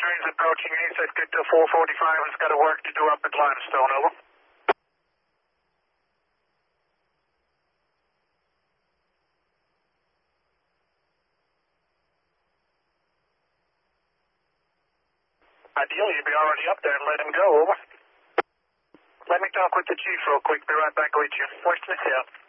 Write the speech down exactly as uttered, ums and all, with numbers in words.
train's approaching east. Let's get to four forty-five. It's got a work to do up at Limestone, over. Ideally, you'd be already up there and let him go, over. Let me talk with the chief real quick. Be right back with you. Western, yeah.